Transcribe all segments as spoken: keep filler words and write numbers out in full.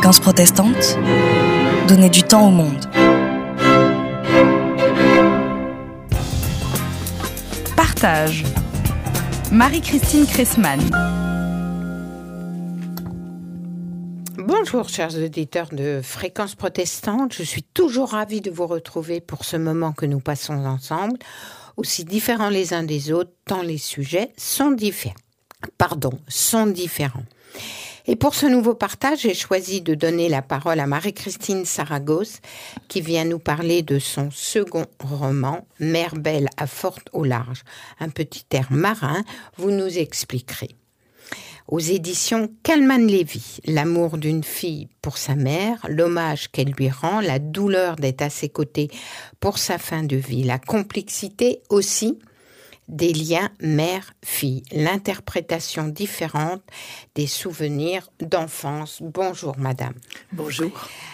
Fréquence protestante, donner du temps au monde. Partage. Marie-Christine Cressman. Bonjour chers auditeurs de Fréquence protestante, je suis toujours ravie de vous retrouver pour ce moment que nous passons ensemble, aussi différents les uns des autres, tant les sujets sont différents. Pardon, sont différents. Et pour ce nouveau partage, j'ai choisi de donner la parole à Marie-Christine Saragosse, qui vient nous parler de son second roman, Mer belle à forte au large. Un petit air marin, vous nous expliquerez. Aux éditions Calman-Lévy, l'amour d'une fille pour sa mère, l'hommage qu'elle lui rend, la douleur d'être à ses côtés pour sa fin de vie, la complexité aussi des liens mère-fille, l'interprétation différente des souvenirs d'enfance. Bonjour madame. Bonjour.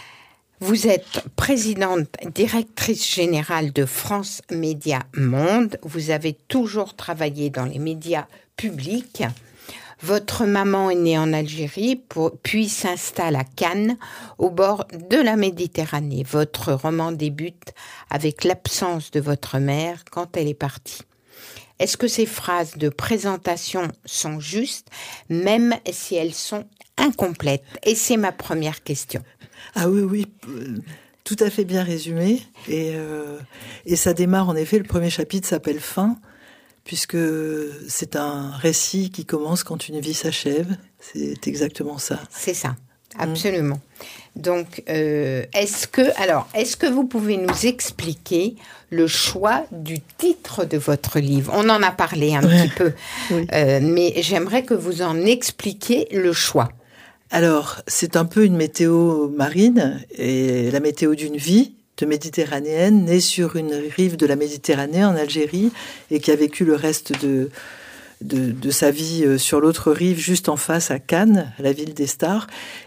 Vous êtes présidente, directrice générale de France Médias Monde. Vous avez toujours travaillé dans les médias publics. Votre maman est née en Algérie, pour, puis s'installe à Cannes, au bord de la Méditerranée. Votre roman débute avec l'absence de votre mère quand elle est partie. Est-ce que ces phrases de présentation sont justes, même si elles sont incomplètes? Et c'est ma première question. Ah oui, oui, tout à fait bien résumé. Et, euh, et ça démarre, en effet, le premier chapitre s'appelle « Fin », puisque c'est un récit qui commence quand une vie s'achève. C'est exactement ça. C'est ça, absolument. Mmh. Donc, euh, est-ce que, alors, est-ce que vous pouvez nous expliquer le choix du titre de votre livre? On en a parlé un ouais. petit peu, oui. euh, mais j'aimerais que vous en expliquiez le choix. Alors, c'est un peu une météo marine, et la météo d'une vie de méditerranéenne, née sur une rive de la Méditerranée, en Algérie, et qui a vécu le reste de, de, de sa vie sur l'autre rive, juste en face à Cannes, la ville des stars.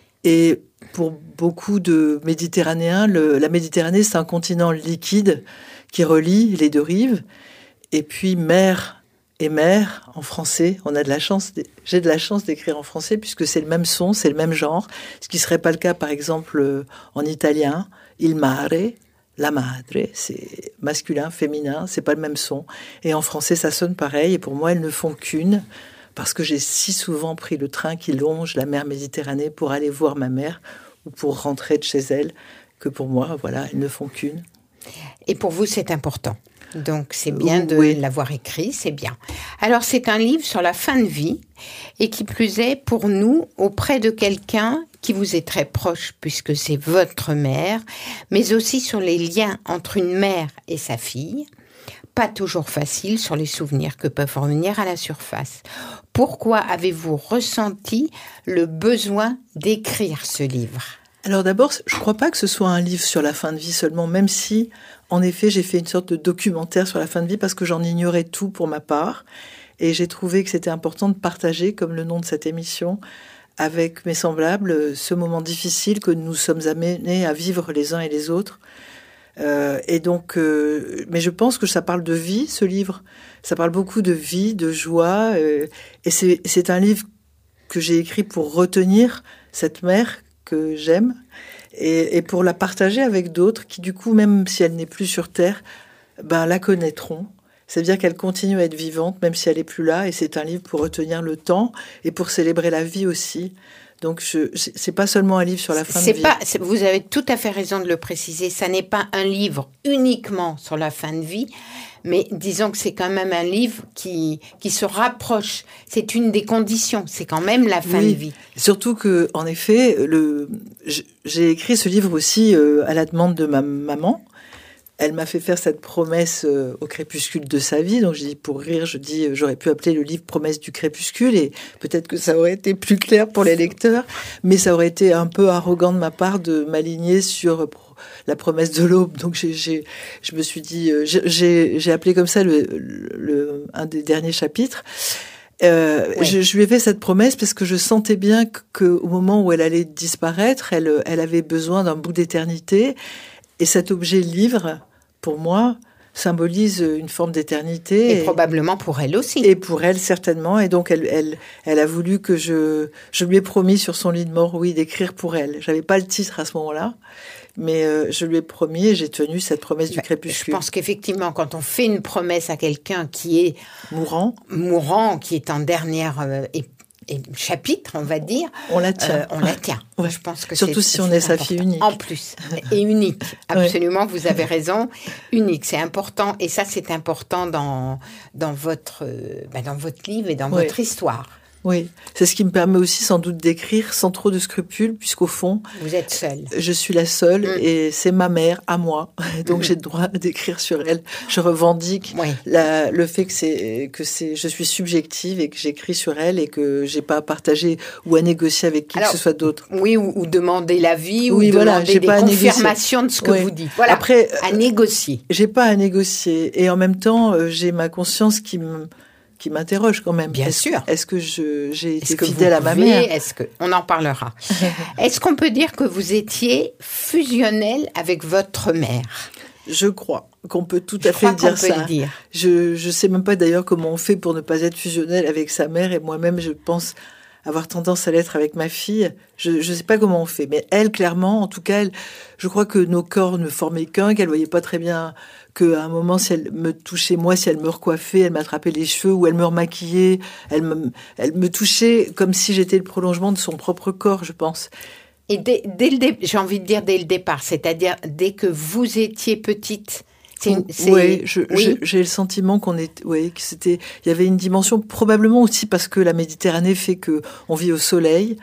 Et pour beaucoup de Méditerranéens, le, la Méditerranée, c'est un continent liquide qui relie les deux rives. Et puis, mer et mer, en français, on a de la chance, j'ai de la chance d'écrire en français, puisque c'est le même son, c'est le même genre, ce qui ne serait pas le cas, par exemple, en italien. Il mare, la madre, c'est masculin, féminin, c'est pas le même son. Et en français, ça sonne pareil. Et pour moi, elles ne font qu'une, parce que j'ai si souvent pris le train qui longe la mer Méditerranée pour aller voir ma mère ou pour rentrer de chez elle, que pour moi, voilà, elles ne font qu'une. Et pour vous, c'est important. Donc, c'est bien de oui. l'avoir écrit, c'est bien. Alors, c'est un livre sur la fin de vie, et qui plus est, pour nous, auprès de quelqu'un qui vous est très proche, puisque c'est votre mère, mais aussi sur les liens entre une mère et sa fille. Pas toujours facile sur les souvenirs que peuvent revenir à la surface. Pourquoi avez-vous ressenti le besoin d'écrire ce livre ? Alors d'abord, je ne crois pas que ce soit un livre sur la fin de vie seulement, même si, en effet, j'ai fait une sorte de documentaire sur la fin de vie parce que j'en ignorais tout pour ma part. Et j'ai trouvé que c'était important de partager, comme le nom de cette émission, avec mes semblables, ce moment difficile que nous sommes amenés à vivre les uns et les autres. Euh, et donc, euh, mais je pense que ça parle de vie, ce livre. Ça parle beaucoup de vie, de joie. Euh, et c'est, c'est un livre que j'ai écrit pour retenir cette mère que j'aime et, et pour la partager avec d'autres qui, du coup, même si elle n'est plus sur Terre, ben, la connaîtront. C'est-à-dire qu'elle continue à être vivante, même si elle n'est plus là. Et c'est un livre pour retenir le temps et pour célébrer la vie aussi. Donc, je, c'est pas seulement un livre sur la fin c'est de vie. Pas, vous avez tout à fait raison de le préciser. Ça n'est pas un livre uniquement sur la fin de vie, mais disons que c'est quand même un livre qui, qui se rapproche. C'est une des conditions. C'est quand même la fin oui. de vie. Surtout que, en effet, le, j'ai écrit ce livre aussi euh, à la demande de ma maman. Elle m'a fait faire cette promesse euh, au crépuscule de sa vie. Donc, je dis, pour rire, je dis, euh, j'aurais pu appeler le livre Promesse du crépuscule et peut-être que ça aurait été plus clair pour les lecteurs, mais ça aurait été un peu arrogant de ma part de m'aligner sur euh, la promesse de l'aube. Donc, j'ai, j'ai, je me suis dit, euh, j'ai, j'ai appelé comme ça le, le, un des derniers chapitres. Euh, ouais. je, je lui ai fait cette promesse parce que je sentais bien qu'au moment où elle allait disparaître, elle, elle avait besoin d'un bout d'éternité. Et cet objet livre, pour moi, symbolise une forme d'éternité. Et, et probablement pour elle aussi. Et pour elle, certainement. Et donc, elle, elle, elle a voulu que je... Je lui ai promis sur son lit de mort, oui, d'écrire pour elle. J'avais pas le titre à ce moment-là, mais euh, je lui ai promis et j'ai tenu cette promesse du ben, crépuscule. Je pense qu'effectivement, quand on fait une promesse à quelqu'un qui est... Mourant. Mourant, qui est en dernière... Euh, et, et chapitre, on va dire, on la tient. Euh, on la tient. Ouais. Je pense que surtout c'est, si on c'est est sa important. fille unique. En plus, et unique. Absolument, ouais. Vous avez raison. Unique, c'est important. Et ça, c'est important dans dans votre ben, dans votre livre et dans ouais. votre histoire. Oui, c'est ce qui me permet aussi sans doute d'écrire sans trop de scrupules, puisqu'au fond... Vous êtes seule. Je suis la seule mmh. et c'est ma mère à moi. Donc mmh. j'ai le droit d'écrire sur elle. Je revendique oui. la, le fait que, c'est, que c'est, je suis subjective et que j'écris sur elle et que j'ai pas à partager ou à négocier avec qui Alors, que ce soit d'autre. Oui, ou, ou demander l'avis oui, ou voilà, demander j'ai des pas confirmations de ce que oui. vous dites. Voilà, Après, à négocier. J'ai pas à négocier. Et en même temps, j'ai ma conscience qui me... qui m'interroge quand même. Bien est-ce, sûr. Est-ce que je, j'ai été est-ce que fidèle à ma pouvez, mère est-ce que, on en parlera. Est-ce qu'on peut dire que vous étiez fusionnelle avec votre mère ? Je crois qu'on peut tout je à fait dire qu'on ça. Peut le dire. Je je sais même pas d'ailleurs comment on fait pour ne pas être fusionnel avec sa mère et moi-même je pense avoir tendance à l'être avec ma fille. Je je sais pas comment on fait, mais elle clairement, en tout cas, elle, je crois que nos corps ne formaient qu'un, qu'elle voyait pas très bien qu'à un moment, si elle me touchait moi, si elle me recoiffait, elle m'attrapait les cheveux ou elle me remaquillait, elle me elle me touchait comme si j'étais le prolongement de son propre corps, je pense. Et dès, dès le dé- j'ai envie de dire dès le départ, c'est-à-dire dès que vous étiez petite. C'est, c'est... Ouais, je, oui, je, j'ai le sentiment qu'on est, ouais, que c'était, il y avait une dimension probablement aussi parce que la Méditerranée fait que on vit au soleil,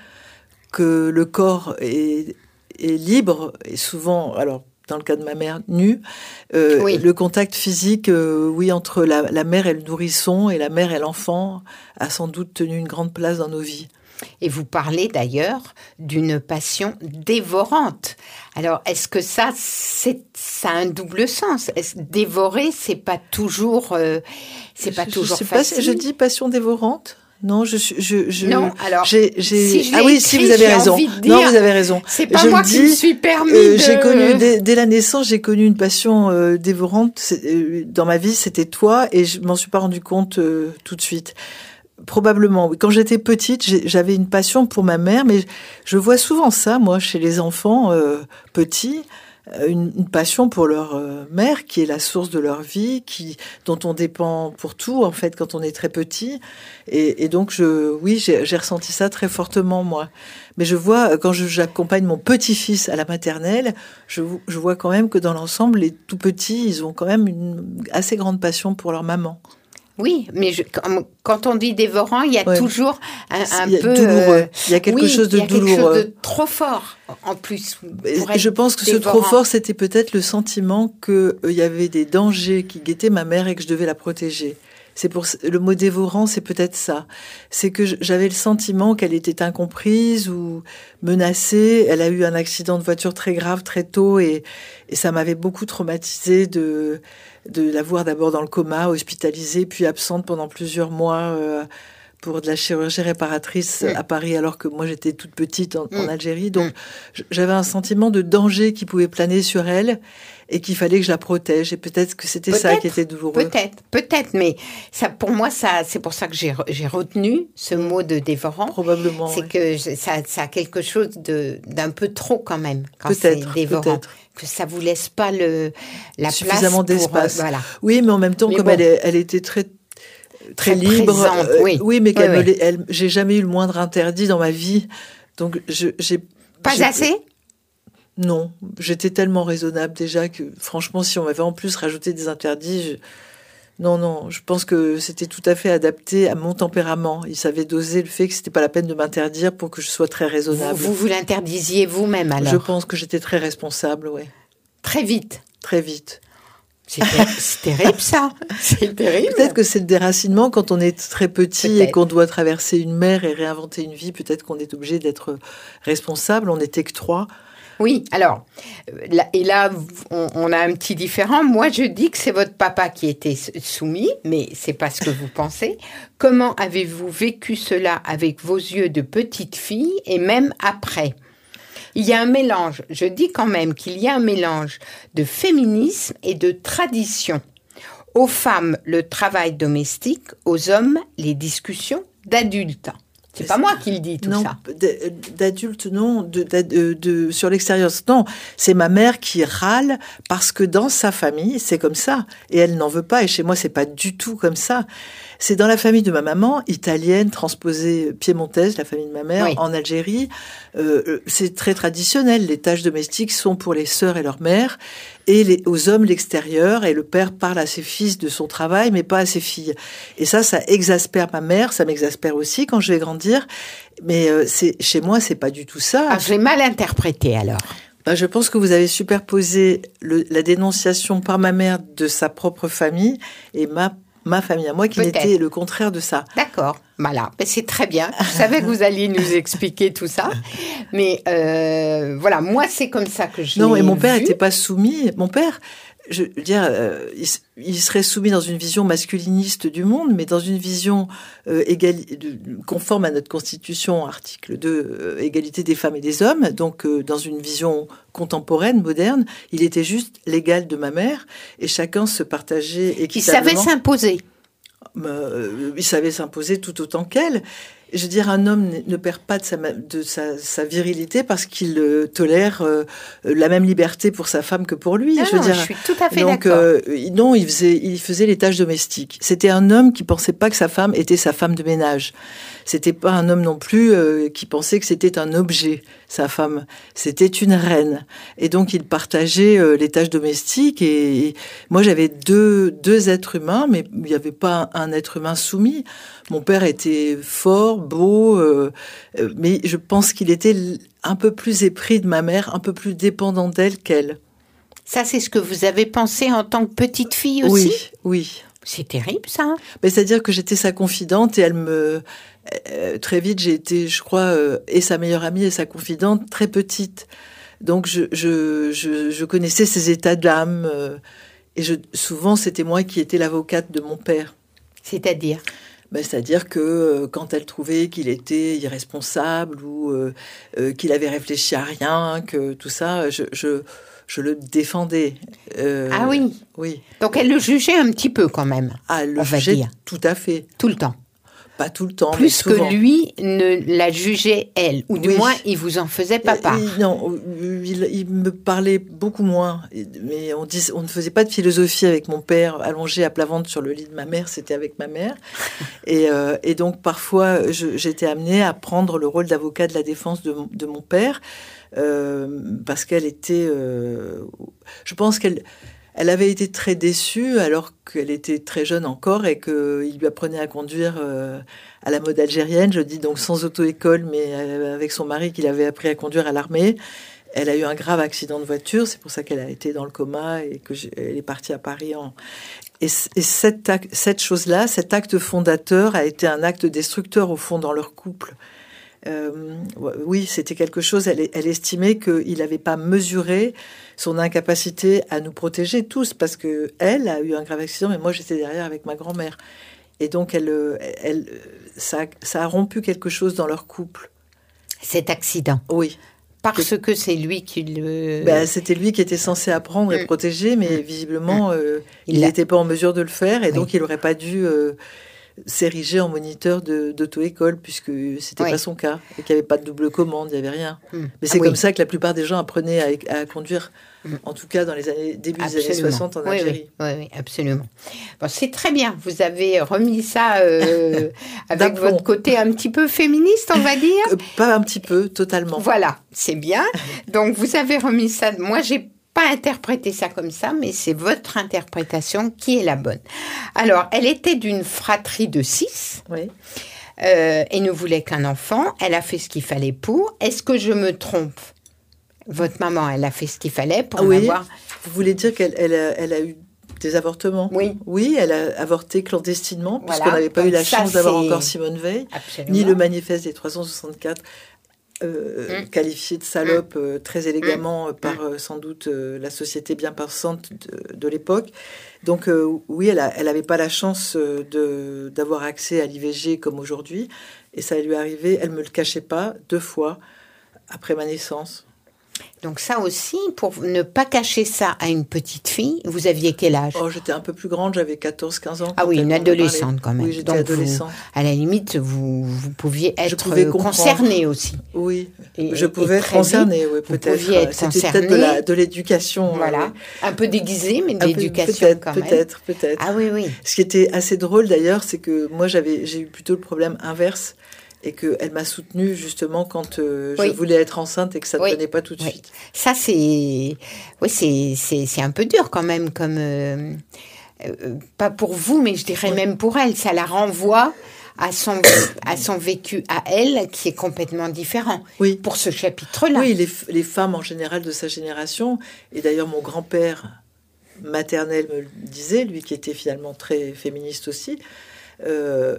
que le corps est, est libre et souvent, alors dans le cas de ma mère, nue, euh, oui. le contact physique, euh, oui, entre la, la mère et le nourrisson et la mère et l'enfant a sans doute tenu une grande place dans nos vies. Et vous parlez d'ailleurs d'une passion dévorante. Alors, est-ce que ça, c'est, ça a un double sens ? Est-ce, dévorer, c'est pas toujours, euh, c'est pas je, toujours je sais facile. Pas si je dis passion dévorante. Non, je suis, je, je, non, alors, j'ai, j'ai, si je ah oui, écrit, si vous avez raison. Dire, non, vous avez raison. C'est pas je moi dis, qui me suis permis euh, de... J'ai connu, dès, dès la naissance, j'ai connu une passion euh, dévorante. C'est, euh, dans ma vie, c'était toi, et je m'en suis pas rendu compte euh, tout de suite. Probablement, oui. Quand j'étais petite, j'avais une passion pour ma mère, mais je vois souvent ça, moi, chez les enfants euh, petits, une, une passion pour leur euh, mère, qui est la source de leur vie, qui dont on dépend pour tout, en fait, quand on est très petit. Et, et donc, je, oui, j'ai, j'ai ressenti ça très fortement, moi. Mais je vois, quand je, j'accompagne mon petit-fils à la maternelle, je, je vois quand même que dans l'ensemble, les tout petits, ils ont quand même une assez grande passion pour leur maman. Oui, mais je, quand on dit dévorant, il y a ouais. toujours un, un il y a peu... douloureux. Euh, il y a quelque oui, chose de il y a douloureux. quelque chose de trop fort, en plus. Je pense que dévorant. Ce trop fort, c'était peut-être le sentiment qu'il euh, y avait des dangers qui guettaient ma mère et que je devais la protéger. C'est pour le mot dévorant, c'est peut-être ça. C'est que j'avais le sentiment qu'elle était incomprise ou menacée. Elle a eu un accident de voiture très grave très tôt et, et ça m'avait beaucoup traumatisée de de la voir d'abord dans le coma, hospitalisée, puis absente pendant plusieurs mois euh, pour de la chirurgie réparatrice mmh. à Paris, alors que moi j'étais toute petite en, mmh. en Algérie. Donc mmh. j'avais un sentiment de danger qui pouvait planer sur elle et qu'il fallait que je la protège. Et peut-être que c'était peut-être, ça qui était douloureux. Peut-être, peut-être, mais ça, pour moi, ça, c'est pour ça que j'ai, j'ai retenu ce mot de dévorant. Probablement. C'est oui. que ça, ça a quelque chose de, d'un peu trop quand même, quand peut-être, c'est dévorant. Peut-être. Que ça vous laisse pas le, la suffisamment place d'espace. Pour, euh, voilà. Oui, mais en même temps, mais comme bon. elle, elle était très... Très, très libre, présente, euh, oui. oui, mais qu'elle oui, me oui. Elle, j'ai jamais eu le moindre interdit dans ma vie, donc je, j'ai pas j'ai, assez. Non, j'étais tellement raisonnable déjà que franchement, si on m'avait en plus rajouté des interdits, je... non, non, je pense que c'était tout à fait adapté à mon tempérament. Il savait doser le fait que c'était pas la peine de m'interdire pour que je sois très raisonnable. Vous vous, vous l'interdisiez vous-même alors. Je pense que j'étais très responsable, oui. Très vite. Très vite. C'est, c'est terrible, ça. C'est terrible. Peut-être que c'est le déracinement quand on est très petit peut-être. Et qu'on doit traverser une mer et réinventer une vie. Peut-être qu'on est obligé d'être responsable. On n'était que trois. Oui, alors, là, et là, on, on a un petit différent. Moi, je dis que c'est votre papa qui était soumis, mais c'est pas ce que vous pensez. Comment avez-vous vécu cela avec vos yeux de petite fille et même après ? Il y a un mélange, je dis quand même qu'il y a un mélange de féminisme et de tradition. Aux femmes, le travail domestique. Aux hommes, les discussions d'adultes. C'est pas moi qui le dis, tout non, ça. D'adulte, non. De, de, de, de, sur l'extérieur, non. C'est ma mère qui râle parce que dans sa famille, c'est comme ça. Et elle n'en veut pas. Et chez moi, c'est pas du tout comme ça. C'est dans la famille de ma maman, italienne, transposée piémontaise, la famille de ma mère, oui. En Algérie. Euh, c'est très traditionnel. Les tâches domestiques sont pour les sœurs et leur mère. Et les, aux hommes, l'extérieur. Et le père parle à ses fils de son travail, mais pas à ses filles. Et ça, ça exaspère ma mère. Ça m'exaspère aussi quand je vais grandir. Mais euh, c'est, chez moi, c'est pas du tout ça. Ah, je l'ai mal interprété, alors. Ben, je pense que vous avez superposé le, la dénonciation par ma mère de sa propre famille et ma ma famille à moi, qui Peut-être. N'était le contraire de ça. D'accord, voilà, ben, c'est très bien. Je savais que vous alliez nous expliquer tout ça, mais euh, voilà, moi c'est comme ça que je non, l'ai et mon père vu. n'était pas soumis. Mon père, je veux dire, euh, il, il serait soumis dans une vision masculiniste du monde, mais dans une vision euh, égali- de, conforme à notre Constitution, article deux, euh, égalité des femmes et des hommes, donc euh, dans une vision contemporaine, moderne, il était juste l'égal de ma mère, et chacun se partageait équitablement. Il savait s'imposer. Euh, il savait s'imposer tout autant qu'elle. Je veux dire, un homme ne perd pas de sa, de sa, sa virilité parce qu'il euh, tolère euh, la même liberté pour sa femme que pour lui. Ah je veux non, dire, je suis tout à fait donc, d'accord. Euh, non, il faisait, il faisait les tâches domestiques. C'était un homme qui pensait pas que sa femme était sa femme de ménage. C'était pas un homme non plus euh, qui pensait que c'était un objet, sa femme. C'était une reine. Et donc, il partageait euh, les tâches domestiques. Et, et moi, j'avais deux, deux êtres humains, mais il n'y avait pas un, un être humain soumis. Mon père était fort, beau, euh, euh, mais je pense qu'il était un peu plus épris de ma mère, un peu plus dépendant d'elle qu'elle. Ça, c'est ce que vous avez pensé en tant que petite fille aussi ? Oui, oui. C'est terrible, ça. Mais c'est-à-dire que j'étais sa confidente et elle me... Euh, très vite, j'ai été, je crois, euh, et sa meilleure amie et sa confidente très petite. Donc, je, je, je, je connaissais ses états d'âme. Euh, et je, souvent, c'était moi qui étais l'avocate de mon père. C'est-à-dire ? Ben, c'est-à-dire que euh, quand elle trouvait qu'il était irresponsable ou euh, euh, qu'il avait réfléchi à rien, que tout ça, je, je, je le défendais. Euh, ah oui. Oui. Donc elle le jugeait un petit peu quand même. Ah, elle le jugeait tout à fait. Tout le temps. Pas tout le temps, plus mais souvent. Que lui ne la jugeait elle, ou du oui. moins il vous en faisait pas part. Il, non, il, il me parlait beaucoup moins. Mais on, dis, on ne faisait pas de philosophie avec mon père allongé à plat ventre sur le lit de ma mère. C'était avec ma mère. et, euh, et donc parfois je, j'étais amenée à prendre le rôle d'avocat de la défense de, de mon père euh, parce qu'elle était. Euh, je pense qu'elle. Elle avait été très déçue alors qu'elle était très jeune encore et qu'il lui apprenait à conduire euh, à la mode algérienne. Je dis donc sans auto-école, mais euh, avec son mari qu'il avait appris à conduire à l'armée. Elle a eu un grave accident de voiture, c'est pour ça qu'elle a été dans le coma et qu'elle est partie à Paris. En... Et, et cette, cette chose-là, cet acte fondateur a été un acte destructeur au fond dans leur couple. Euh, oui, c'était quelque chose. Elle, elle estimait qu'il n'avait pas mesuré son incapacité à nous protéger tous, parce que elle a eu un grave accident, mais moi j'étais derrière avec ma grand-mère, et donc elle, elle, ça, ça a rompu quelque chose dans leur couple. Cet accident. Oui. Parce que c'est lui qui le. Ben, c'était lui qui était censé apprendre et mmh. protéger, mais mmh. visiblement, euh, il n'était pas en mesure de le faire, et oui. donc il n'aurait pas dû. Euh, s'ériger en moniteur de, d'auto-école, puisque c'était oui. pas son cas, et qu'il n'y avait pas de double commande, il n'y avait rien. Mmh. Mais c'est ah, comme oui. ça que la plupart des gens apprenaient à, à conduire, mmh. en tout cas dans les années, début absolument. Des années soixante en oui, Algérie. Oui, oui, oui absolument. Bon, c'est très bien, vous avez remis ça euh, avec votre côté un petit peu féministe, on va dire. euh, Pas un petit peu, totalement. Voilà, c'est bien. Donc vous avez remis ça, moi j'ai pas interpréter ça comme ça, mais c'est votre interprétation qui est la bonne. Alors, elle était d'une fratrie de six oui. euh, et ne voulait qu'un enfant. Elle a fait ce qu'il fallait pour. Est-ce que je me trompe ? Votre maman, elle a fait ce qu'il fallait pour ah oui. avoir... Vous voulez dire qu'elle elle a, elle a eu des avortements ? Oui. Oui, elle a avorté clandestinement, voilà. puisqu'on n'avait pas Donc eu la ça, chance d'avoir c'est... encore Simone Veil, Absolument. ni le manifeste des trois cent soixante-quatre. Euh, mmh. qualifié de salope mmh. euh, très élégamment mmh. par euh, sans doute euh, la société bien pensante de, de l'époque. Donc euh, oui, elle a, elle avait pas la chance euh, de d'avoir accès à l'I V G comme aujourd'hui, et ça lui est arrivé. Elle me le cachait pas deux fois après ma naissance. Donc ça aussi, pour ne pas cacher ça à une petite fille, vous aviez quel âge? Oh, j'étais un peu plus grande, j'avais quatorze quinze ans. Ah oui, une adolescente quand même. Oui, j'étais Donc adolescente. Vous, à la limite, vous, vous pouviez être comprendre. concernée aussi. Oui, et, je pouvais être concernée, oui, peut-être. Vous pouviez être C'était concernée. peut-être de l'éducation. Voilà, oui. un peu déguisée, mais de l'éducation peut-être, quand même. Peut-être, peut-être. Ah oui, oui. Ce qui était assez drôle d'ailleurs, c'est que moi, j'avais, j'ai eu plutôt le problème inverse. Et qu'elle m'a soutenue justement quand euh, je oui. voulais être enceinte et que ça ne oui. venait pas tout de oui. suite. Ça, c'est, oui, c'est, c'est, c'est un peu dur quand même, comme euh, euh, pas pour vous, mais je dirais oui. même pour elle. Ça la renvoie à son à son vécu à elle, qui est complètement différent. Oui. Pour ce chapitre-là. Oui, les, les femmes en général de sa génération, et d'ailleurs mon grand-père maternel me le disait, lui qui était finalement très féministe aussi. Euh,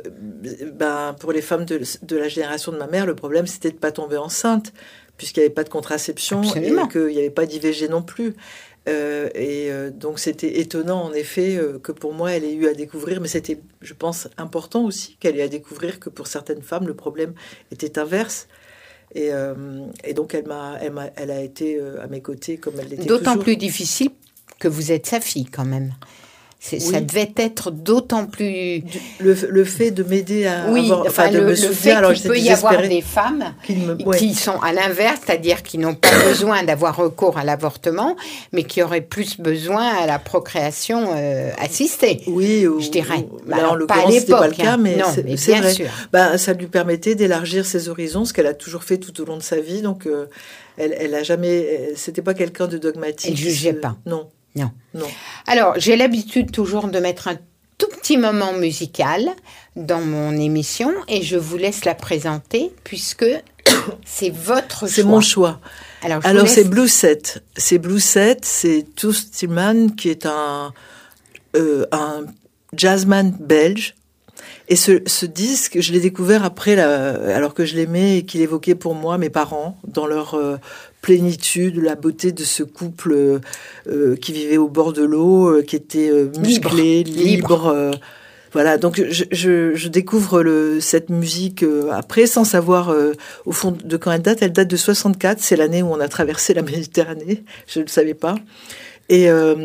ben, pour les femmes de, de la génération de ma mère, le problème c'était de ne pas tomber enceinte, puisqu'il n'y avait pas de contraception. Absolument. Et qu'il n'y avait pas d'I V G non plus. Euh, et euh, donc c'était étonnant en effet euh, que pour moi elle ait eu à découvrir, mais c'était, je pense, important aussi qu'elle ait à découvrir que pour certaines femmes le problème était inverse. Et, euh, et donc elle, m'a, elle, m'a, elle a été euh, à mes côtés comme elle l'était D'autant toujours. Plus difficile que vous êtes sa fille quand même. C'est, oui. Ça devait être d'autant plus... Le, le fait de m'aider à oui, avoir... Enfin, enfin, de le, me le soutenir, fait alors qu'il peut y avoir des femmes qui, me, ouais. qui sont à l'inverse, c'est-à-dire qui n'ont pas besoin d'avoir recours à l'avortement, mais qui auraient plus besoin à la procréation euh, assistée. Oui, ou, je dirais. Ou, bah, alors, en l'occurrence, c'était pas le cas, mais, non, c'est, mais c'est bien vrai. sûr. Bah, ça lui permettait d'élargir ses horizons, ce qu'elle a toujours fait tout au long de sa vie. Donc, euh, elle, elle a jamais... Elle, c'était pas quelqu'un de dogmatique. Elle jugeait pas. Non. Non. Non. Alors, j'ai l'habitude toujours de mettre un tout petit moment musical dans mon émission et je vous laisse la présenter puisque c'est votre c'est choix. C'est mon choix. Alors, Alors laisse... c'est Blue Set. C'est Blue Set, c'est Toos Tilman qui est un, euh, un jazzman belge. Et ce, ce disque, je l'ai découvert après, la, alors que je l'aimais et qu'il évoquait pour moi mes parents dans leur euh, plénitude, la beauté de ce couple euh, qui vivait au bord de l'eau, euh, qui était euh, musclé, libre. libre euh, voilà, donc je, je, je découvre le, cette musique euh, après sans savoir euh, au fond de quand elle date. Elle date de soixante-quatre, c'est l'année où on a traversé la Méditerranée, je ne le savais pas. Et, euh,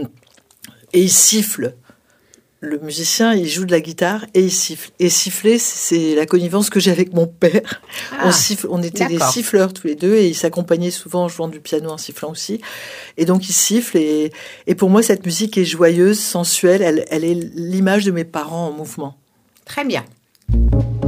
et il siffle. Le musicien, il joue de la guitare et il siffle. Et siffler, c'est la connivence que j'ai avec mon père. Ah, on siffle, on était d'accord. Des siffleurs tous les deux et il s'accompagnait souvent en jouant du piano, en sifflant aussi. Et donc il siffle et, et pour moi cette musique est joyeuse, sensuelle. Elle, elle est l'image de mes parents en mouvement. Très bien.